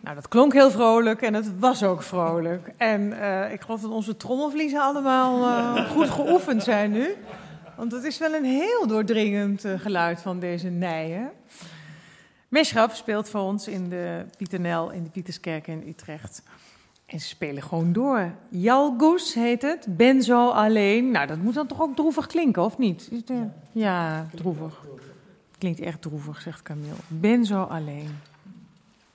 Nou, dat klonk heel vrolijk en het was ook vrolijk. En ik geloof dat onze trommelvliezen allemaal goed geoefend zijn nu. Want het is wel een heel doordringend geluid van deze nijen. Meschap speelt voor ons in de Pieternel in de Pieterskerk in Utrecht. En ze spelen gewoon door. Jalgoes heet het. Ben zo alleen. Nou, dat moet dan toch ook droevig klinken, of niet? Ja, droevig. Klinkt echt droevig, zegt Camille. Ben zo alleen.